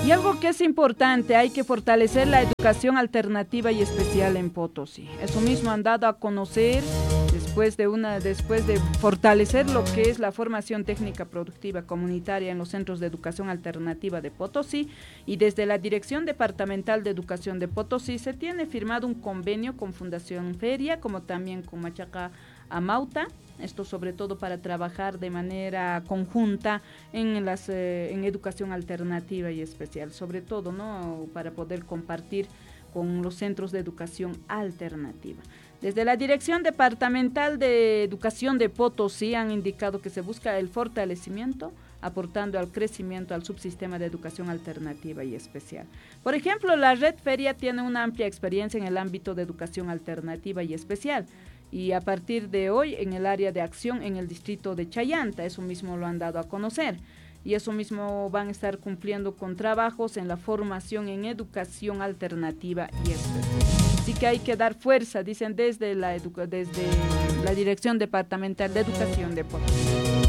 Y algo que es importante, hay que fortalecer la educación alternativa y especial en Potosí. Eso mismo han dado a conocer después de fortalecer lo que es la formación técnica productiva comunitaria en los centros de educación alternativa de Potosí, y desde la Dirección Departamental de Educación de Potosí se tiene firmado un convenio con Fundación Feria, como también con Machaca Amauta, esto sobre todo para trabajar de manera conjunta en educación alternativa y especial, sobre todo, ¿no?, para poder compartir con los centros de educación alternativa. Desde la Dirección Departamental de Educación de Potosí han indicado que se busca el fortalecimiento, aportando al crecimiento al subsistema de educación alternativa y especial. Por ejemplo, la Red Feria tiene una amplia experiencia en el ámbito de educación alternativa y especial, y a partir de hoy en el área de acción en el distrito de Chayanta, eso mismo lo han dado a conocer, y eso mismo van a estar cumpliendo con trabajos en la formación en educación alternativa y especial. Así que hay que dar fuerza, dicen desde la Dirección Departamental de Educación de Potosí.